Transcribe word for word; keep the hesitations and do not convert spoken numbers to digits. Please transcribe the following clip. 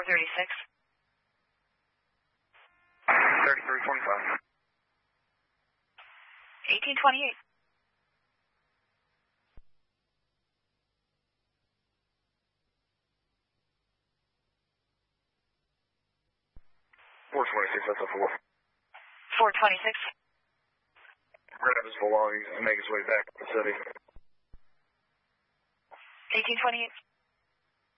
thirty-six. thirty-three twenty-five. eighteen twenty-eight. four twenty-six, that's a four. four twenty-six. Grab his belongings and make his way back to the city. eighteen twenty-eight.